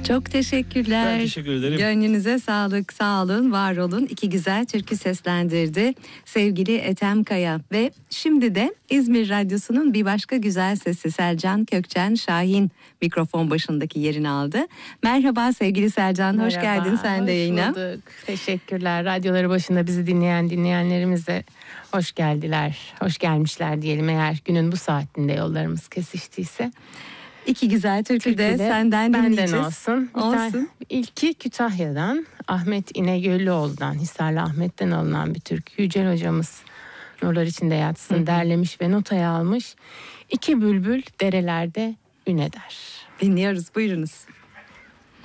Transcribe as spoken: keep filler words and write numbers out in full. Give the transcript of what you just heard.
Çok teşekkürler. Ben teşekkür ederim. Gönlünüze sağlık, sağ olun, var olun. İki güzel türkü seslendirdi sevgili Ethem Kaya. Ve şimdi de İzmir Radyosu'nun bir başka güzel sesi Selcan Kökçen Şahin mikrofon başındaki yerini aldı. Merhaba sevgili Selcan, Merhaba, hoş geldin sen de yayına. Hoş bulduk. Teşekkürler. Radyoları başında bizi dinleyen dinleyenlerimiz de hoş geldiler. Hoş gelmişler diyelim, eğer günün bu saatinde yollarımız kesiştiyse. İki güzel türkü de senden dinleyeceğiz. Benden olsun. Bir olsun. Tane, ilki Kütahya'dan, Ahmet İnegöllüoğlu'dan, Hisarlı Ahmet'ten alınan bir türkü. Yücel hocamız nurlar içinde yatsın Hı-hı. derlemiş ve notaya almış. İki bülbül derelerde ün eder. Dinliyoruz, buyurunuz.